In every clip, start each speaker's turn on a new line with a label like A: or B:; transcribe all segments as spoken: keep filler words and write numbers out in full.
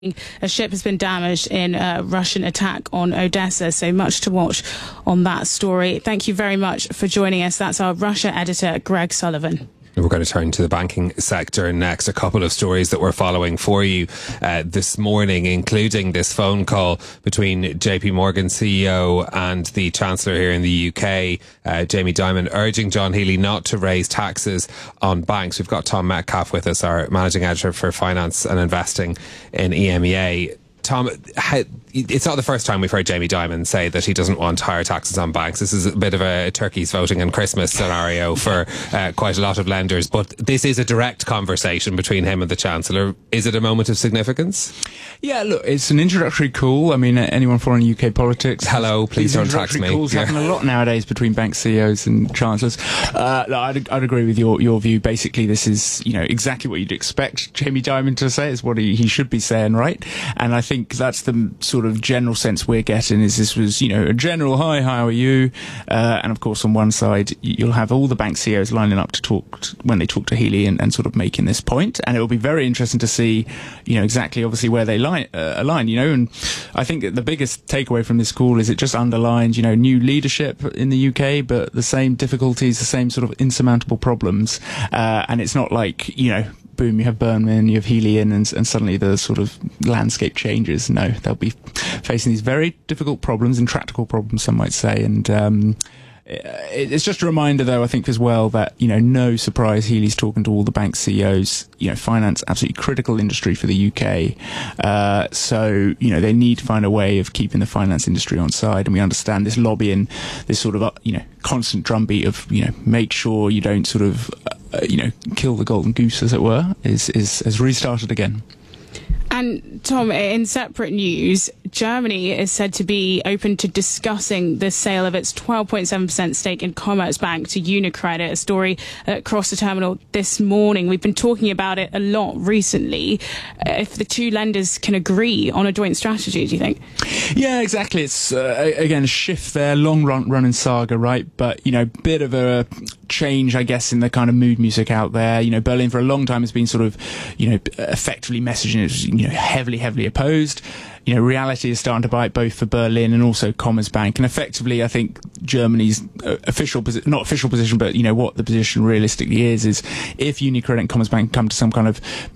A: A ship has been damaged in a Russian attack on Odessa, so much to watch on that story. Thank you very much for joining us. That's our Russia editor, Greg Sullivan.
B: We're going to turn to the banking sector next. A couple of stories that we're following for you uh, this morning, including this phone call between J P Morgan C E O and the Chancellor here in the U K, uh, Jamie Dimon, urging John Healey not to raise taxes on banks. We've got Tom Metcalfe with us, our Managing Editor for Finance and Investing in E M E A. Tom, how, it's not the first time we've heard Jamie Dimon say that he doesn't want higher taxes on banks. This is a bit of a turkeys voting on Christmas scenario for uh, quite a lot of lenders. But this is a direct conversation between him and the Chancellor. Is it a moment of significance?
C: Yeah, look, it's an introductory call. I mean, anyone following U K politics...
B: Hello, please don't tax me.
C: Calls happen a lot nowadays between bank C E Os and Chancellors. Uh, look, I'd, I'd agree with your, your view. Basically, this is, you know, exactly what you'd expect Jamie Dimon to say. It's what he, he should be saying, right? And I think that's the sort of general sense we're getting, is this was, you know, a general, hi, how are you? Uh, and of course, on one side, you'll have all the bank C E Os lining up to talk to, when they talk to Healey and, and sort of making this point. And it will be very interesting to see, you know, exactly, obviously, where they line, uh, align, you know. And I think that the biggest takeaway from this call is it just underlines, you know, new leadership in the U K, but the same difficulties, the same sort of insurmountable problems. Uh, and it's not like, you know, boom, you have Burnham, you have Healey in, and, and suddenly the sort of landscape changes. No, they'll be facing these very difficult problems, intractable problems, some might say. And um, it's just a reminder, though, I think as well, that, you know, no surprise, Healey's talking to all the bank C E Os. You know, finance, absolutely critical industry for the U K. Uh, so, you know, they need to find a way of keeping the finance industry on side. And we understand this lobbying, this sort of, uh, you know, constant drumbeat of, you know, make sure you don't sort of, uh, you know, kill the golden goose, as it were, is, is has restarted again.
A: And Tom, in separate news, Germany is said to be open to discussing the sale of its twelve point seven percent stake in Commerzbank to UniCredit, a story that crossed the terminal this morning. We've been talking about it a lot recently. Uh, if the two lenders can agree on a joint strategy, do you think?
C: Yeah, exactly. It's, uh, again, a shift there, long run, running saga, right? But, you know, bit of a change, I guess, in the kind of mood music out there. You know, Berlin for a long time has been sort of, you know, effectively messaging it, you know, heavily, heavily opposed. You know, reality is starting to bite both for Berlin and also Commerzbank. And effectively, I think Germany's official position, not official position, but, you know, what the position realistically is, is if UniCredit and Commerzbank come to some kind of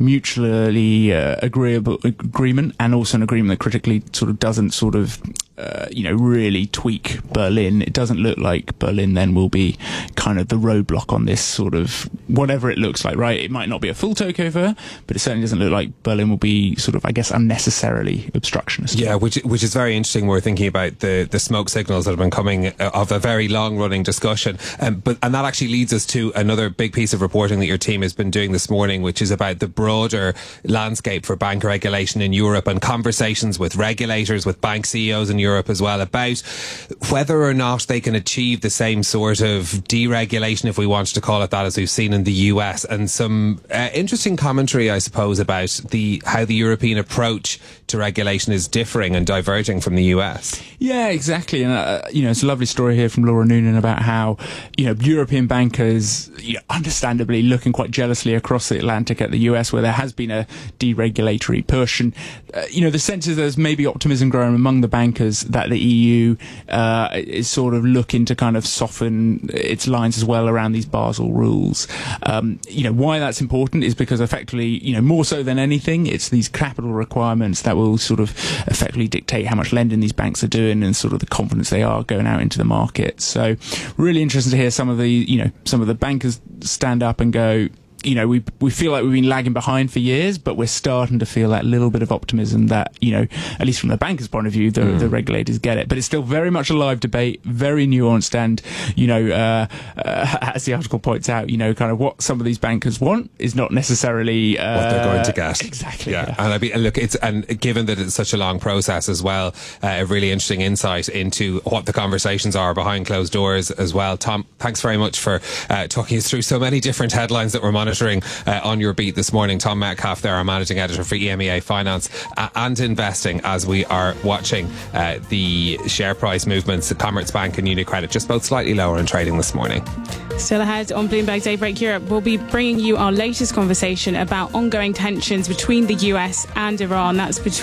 C: mutually uh, agreeable agreement, and also an agreement that critically sort of doesn't sort of, uh, you know, really tweak Berlin, it doesn't look like Berlin then will be kind of the roadblock on this sort of, whatever it looks like, right? It might not be a full takeover, but it certainly doesn't look like Berlin will be sort of, I guess, unnecessarily obstructionist.
B: Yeah, which which is very interesting. We're thinking about the, the smoke signals that have been coming of a very long running discussion. Um, but and that actually leads us to another big piece of reporting that your team has been doing this morning, which is about the broader landscape for bank regulation in Europe, and conversations with regulators, with bank C E Os in Europe as well, about whether or not they can achieve the same sort of deregulation, if we want to call it that, as we've seen in the U S. And some uh, interesting commentary, I suppose, about the how the European approach to regulation is differing and diverging from the U S.
C: Yeah, exactly. And, uh, you know, it's a lovely story here from Laura Noonan about how, you know, European bankers, you know, understandably looking quite jealously across the Atlantic at the U S, where there has been a deregulatory push. And, uh, you know, the sense is there's maybe optimism growing among the bankers that the E U uh, is sort of looking to kind of soften its lines as well around these Basel rules. Um, you know, why that's important is because effectively, you know, more so than anything, it's these capital requirements that will sort of effectively dictate how much lending these banks are doing and sort of the confidence they are going out into the market. So really interesting to hear some of the, you know, some of the bankers stand up and go, you know, we we feel like we've been lagging behind for years, but we're starting to feel that little bit of optimism that, you know, at least from the bankers' point of view, the, mm. the regulators get it. But it's still very much a live debate, very nuanced, and, you know, uh, uh, as the article points out, you know, kind of what some of these bankers want is not necessarily uh,
B: what they're going to get.
C: Exactly.
B: Yeah,
C: yeah.
B: and I mean, look, it's and given that it's such a long process as well, uh, a really interesting insight into what the conversations are behind closed doors as well. Tom, thanks very much for uh, talking us through so many different headlines that we're monitoring monitoring uh, on your beat this morning. Tom Metcalf there, our managing editor for E M E A Finance uh, and Investing, as we are watching uh, the share price movements at Commerzbank and UniCredit, just both slightly lower in trading this morning.
A: Still ahead on Bloomberg Daybreak Europe, we'll be bringing you our latest conversation about ongoing tensions between the U S and Iran. That's between